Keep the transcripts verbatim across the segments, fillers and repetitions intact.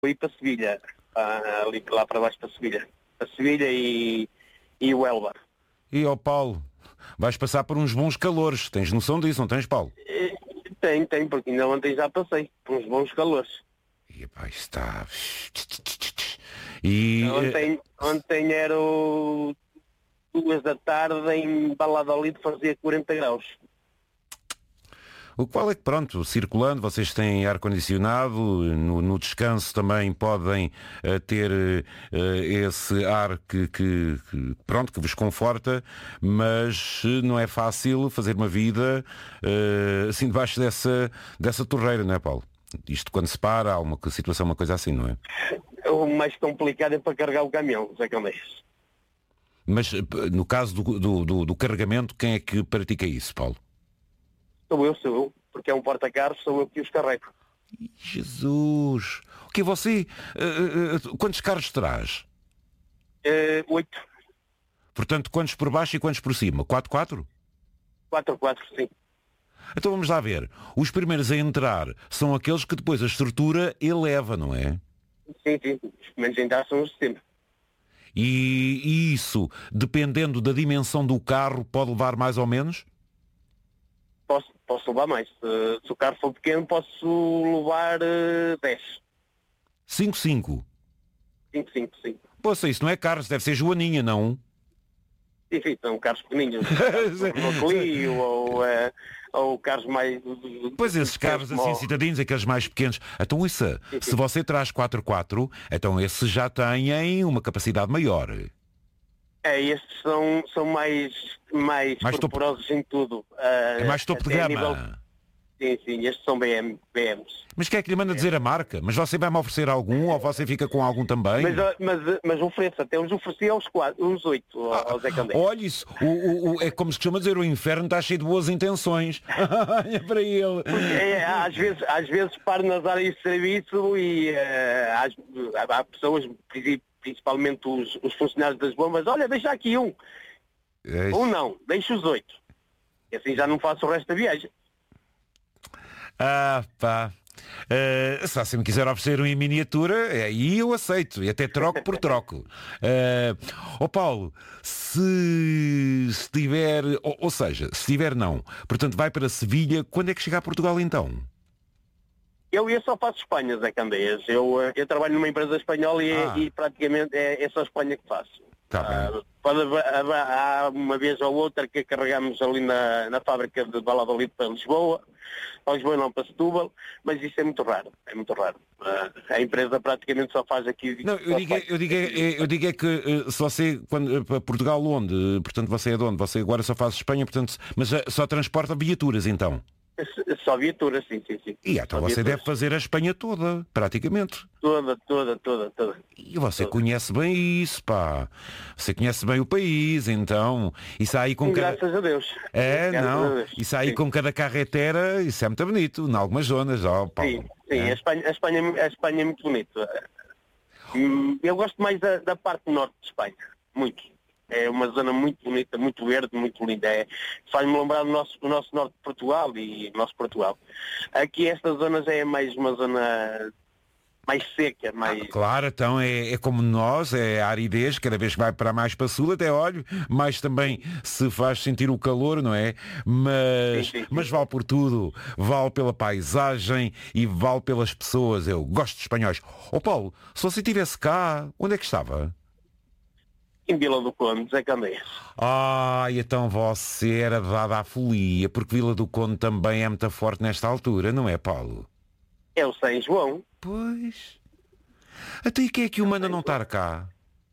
Fui para Sevilha, ah, ali lá para baixo para Sevilha. Para Sevilha e, e o Elba. E ó Paulo, vais passar por uns bons calores. Tens noção disso, não tens, Paulo? E, tem, tem, porque ainda ontem já passei por uns bons calores. E pá, está... E... Ontem, ontem era o... duas da tarde em Valladolid fazia quarenta graus. O qual é que, pronto, circulando, vocês têm ar-condicionado, no, no descanso também podem uh, ter uh, esse ar que, que, que, pronto, que vos conforta, mas uh, não é fácil fazer uma vida uh, assim debaixo dessa, dessa torreira, não é, Paulo? Isto quando se para, há uma situação, uma coisa assim, não é? O mais complicado é para carregar o caminhão, Zé Candeias. Mas no caso do, do, do, do carregamento, quem é que pratica isso, Paulo? Sou eu, sou eu, porque é um porta-carros, sou eu que os carrego. Jesus! O que você? Uh, uh, quantos carros traz? Uh, oito. Portanto, quantos por baixo e quantos por cima? Quatro, quatro? Quatro, quatro, sim. Então vamos lá ver. Os primeiros a entrar são aqueles que depois a estrutura eleva, não é? Sim, sim. Os primeiros a entrar são os de sempre. E, e isso, dependendo da dimensão do carro, pode levar mais ou menos? Posso, posso levar mais. Se, se o carro for pequeno, posso levar uh, dez. cinco, cinco? cinco, cinco, cinco. Poxa, isso não é carro, deve ser Joaninha, não? Enfim, são carros pequeninos. Carros Clio ou, uh, ou carros mais... Pois esses carros assim, citadinos, aqueles mais pequenos. Então isso, sim, sim. Se você traz quatro por quatro, então esses já têm uma capacidade maior. É, estes são, são mais, mais, mais corporosos topo... em tudo. Uh, é mais topo de gama. Nível... Sim, sim, estes são B M, B Ms. Mas quem é que lhe manda dizer a marca? Mas você vai-me oferecer algum ou você fica com algum também? Mas, mas, mas ofereço, até os ofereci aos quatro, uns oito, ah, ao Zé Candeias. Olha isso, o, o, o, é como se costuma dizer, o inferno está cheio de boas intenções. Olha para ele. É, às vezes, às vezes paro nas áreas de serviço e uh, há, há pessoas, principalmente os, os funcionários das bombas, olha, deixa aqui um. É um não, deixa os oito. E assim já não faço o resto da viagem. Ah, pá. Uh, se você me quiser oferecer um em miniatura, aí eu aceito. E até troco por troco. Ó uh, oh Paulo, se, se tiver... Ou, ou seja, se tiver não. Portanto, vai para Sevilha. Quando é que chega a Portugal, então? Eu, eu só faço Espanha, Zé Candeias. Eu, eu trabalho numa empresa espanhola e, ah. e praticamente é, é só Espanha que faço. Tá uh, pode, há uma vez ou outra que carregamos ali na, na fábrica de Valladolid para Lisboa, para Lisboa não para Setúbal, mas isso é muito raro, é muito raro. Uh, a empresa praticamente só faz aqui... Não, eu digo, eu, digo, eu digo é que uh, só sei, quando, para Portugal onde? Portanto, você é de onde? Você agora só faz Espanha, portanto, mas uh, só transporta viaturas, então? Só viaturas, sim, sim, sim. E então só você viaturas. Deve fazer a Espanha toda, praticamente. Toda, toda, toda, toda. E você toda. Conhece bem isso, pá. Você conhece bem o país, então. Isso aí com Graças cada... a Deus. É, Graças não. Isso aí sim. Com cada carretera, isso é muito bonito, em algumas zonas, ó, Paulo. Sim, sim. É. A, Espanha, a, Espanha, a Espanha é muito bonito. Eu gosto mais da, da parte norte de Espanha, muito. É uma zona muito bonita, muito verde, muito linda. É, faz-me lembrar do nosso, do nosso norte de Portugal e nosso Portugal. Aqui esta zona já é mais uma zona mais seca, mais... Ah, claro, então é, é como nós, é a aridez, cada vez que vai para mais para sul, até olho, mais também se faz sentir o calor, não é? Mas, sim, sim, sim. mas vale por tudo, vale pela paisagem e vale pelas pessoas. Eu gosto de espanhóis. Ó oh, Paulo, se você estivesse cá, onde é que estava? Em Vila do Conde, Zé Candeias. Ah, então você era dada à folia, porque Vila do Conde também é muito forte nesta altura, não é, Paulo? É o São João. Pois. Até e quem é que o manda não estar cá?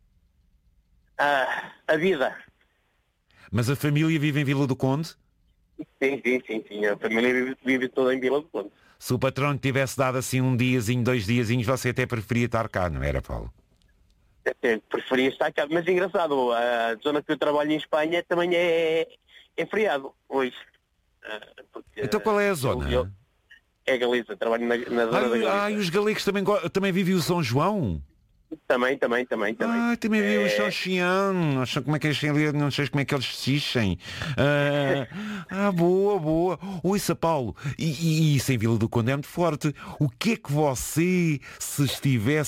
Ah, a vida. Mas a família vive em Vila do Conde? Sim, sim, sim, sim. A família vive, vive toda em Vila do Conde. Se o patrão lhe tivesse dado assim um diazinho, dois diazinhos, você até preferia estar cá, não era, Paulo? Eu preferia estar cá, mas engraçado, a zona que eu trabalho em Espanha também é, é feriado hoje. Porque, então qual é a zona? Eu, eu, é Galiza, trabalho na, na zona ai, da Galiza. Ai, os galegos também, também vivem o São João? Também, também, também, também. Ah, também vi o É, Xoxian. Não sei como é que eles não sei como é que eles se xixem. Ah, ah, boa, boa. Ouça, Paulo, e, e isso em Vila do Conde é muito forte. O que é que você, se estivesse